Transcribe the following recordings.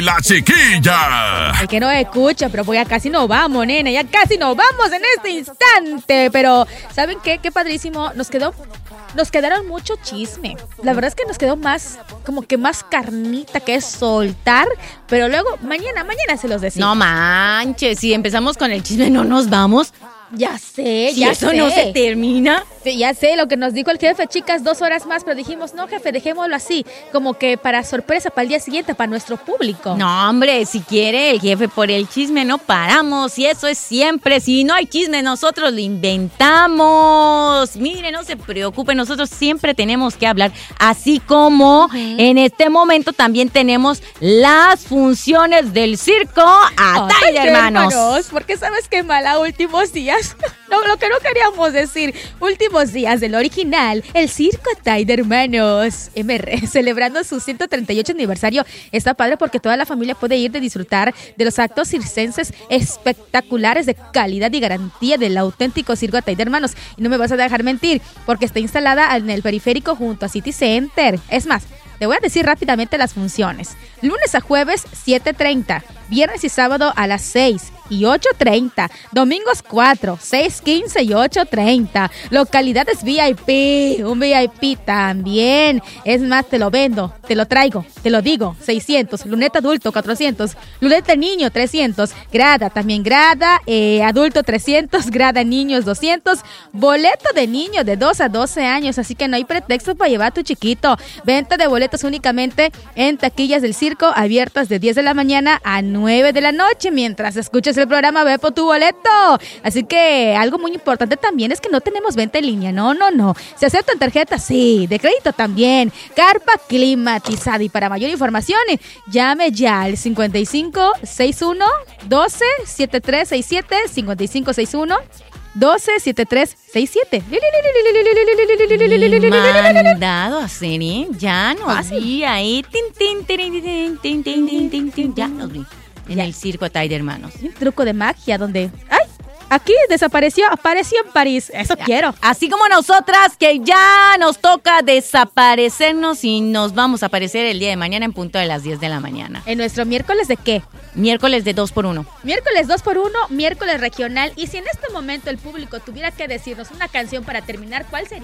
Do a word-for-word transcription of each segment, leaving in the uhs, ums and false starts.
La chiquilla. El que no escucha, pero pues ya casi nos vamos, nena, ya casi nos vamos en este instante. Pero, ¿saben qué? Qué padrísimo. Nos quedó, nos quedaron mucho chisme. La verdad es que nos quedó más, como que más carnita que es soltar. Pero luego, mañana, mañana se los decimos. No manches, si empezamos con el chisme no nos vamos. Ya sé, Si ya eso sé. no se termina. Sí, ya sé lo que nos dijo el jefe, chicas, dos horas más, pero dijimos, no, jefe, dejémoslo así, como que para sorpresa, para el día siguiente, para nuestro público. No, hombre, si quiere el jefe por el chisme no paramos y eso es siempre. Si no hay chisme, nosotros lo inventamos. Mire, no se preocupe, nosotros siempre tenemos que hablar. Así como uh-huh. en este momento también tenemos las funciones del circo Atay, oh, hermanos. hermanos. Porque sabes qué mala últimos días. No, lo que no queríamos decir, últimos días del original, el circo Atay de Hermanos M R, celebrando su ciento treinta y ocho aniversario. Está padre porque toda la familia puede ir de disfrutar de los actos circenses espectaculares de calidad y garantía del auténtico circo Atay de Hermanos. Y no me vas a dejar mentir, porque está instalada en el periférico junto a City Center. Es más, te voy a decir rápidamente las funciones. Lunes a jueves, siete treinta. Viernes y sábado a las seis y ocho treinta. Domingos cuatro, seis quince y ocho treinta. Localidades V I P. Un V I P también. Es más, te lo vendo, te lo traigo, te lo digo. seiscientos. Luneta adulto, cuatrocientos. Luneta niño, trescientos. Grada, también grada. Eh, adulto, trescientos. Grada niños, doscientos. Boleto de niño de dos a doce años. Así que no hay pretexto para llevar a tu chiquito. Venta de boletos únicamente en taquillas del circo, abiertas de diez de la mañana a nueve de la noche. Mientras escuches el programa, ve por tu boleto. Así que algo muy importante también es que no tenemos venta en línea. No, no, no. ¿Se aceptan tarjetas? Sí. De crédito también. Carpa climatizada. Y para mayor información, llame ya al cincuenta y cinco sesenta y uno doce setenta y tres sesenta y siete. cincuenta y cinco sesenta y uno doce setenta y tres sesenta y siete. Mandado a hacer, ¿eh? Ya nos vi ahí. Tin, tin, tin, tin, tin, tin, tin, tin, ya nos vi. En ya. El circo Atay de Hermanos. Un truco de magia donde... ¡Ay! Aquí desapareció, apareció en París. Eso ya. Quiero. Así como nosotras, que ya nos toca desaparecernos y nos vamos a aparecer el día de mañana en punto de las diez de la mañana. ¿En nuestro miércoles de qué? Miércoles de dos por uno. Miércoles dos por uno, miércoles regional. Y si en este momento el público tuviera que decirnos una canción para terminar, ¿cuál sería?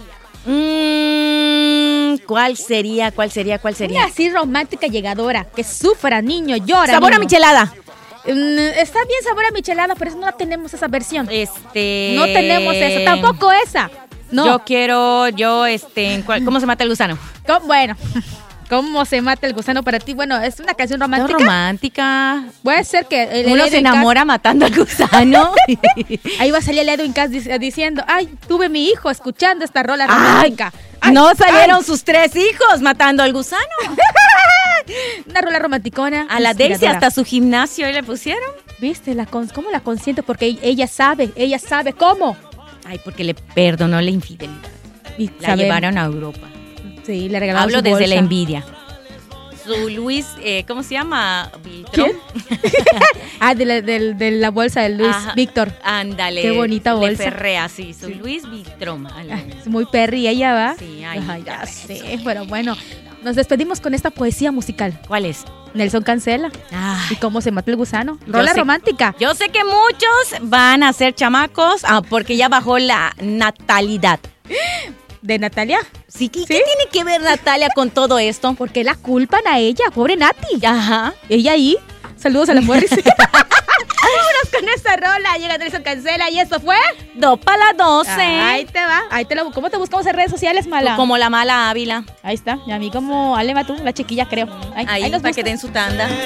Mm, ¿Cuál sería? ¿Cuál sería? ¿Cuál sería? Una así romántica, llegadora, que sufra, niño, llora. Sabor niño. a michelada. Mm, está bien sabor a michelada, pero no tenemos esa versión. Este... No tenemos esa, tampoco esa. No. Yo quiero, yo, este, ¿cómo se mata el gusano? ¿Cómo? Bueno... ¿Cómo se mata el gusano para ti? Bueno, es una canción romántica. No, romántica. Puede ser que... El Uno se enamora Cass... matando al gusano. Ahí va a salir el Edwin Cass diciendo, ay, tuve mi hijo escuchando esta rola romántica. Ay, ay, no salieron ay. sus tres hijos matando al gusano. Una rola romanticona. A la Daisy hasta su gimnasio le pusieron. ¿Viste? La con... ¿Cómo la consiente? Porque ella sabe, ella sabe cómo. Ay, porque le perdonó la infidelidad. Y la sabemos. Llevaron a Europa. Sí, le regalaron Hablo su desde bolsa. La envidia. Su Luis, eh, ¿cómo se llama? ¿Quién? ah, de la, de, de la bolsa de Luis Ajá. Víctor. Ándale. Qué bonita bolsa. De Ferrea, sí. Su sí. Luis Víctor. Es muy perry ella, ¿va? Sí, ay, ay ya sé. Pero bueno, nos despedimos con esta poesía musical. ¿Cuál es? Nelson Cancela. Ay. ¿Y cómo se mata el gusano? Rola sé, romántica. Yo sé que muchos van a ser chamacos ah, porque ya bajó la natalidad. ¿De Natalia? Sí, ¿qué, ¿Sí? ¿Qué tiene que ver Natalia con todo esto? Porque la culpan a ella, pobre Nati. Ajá. Ella ahí. Saludos a la Morris. Vámonos con esta rola. Llega Nelson Cancela y esto fue... Dos para las doce. Ahí te va. Ahí te lo, ¿cómo te buscamos en redes sociales, mala? Tú como la mala Ávila. Ahí está. Y a mí como Ale Matú, la chiquilla, creo. Ahí, ahí para que den su tanda.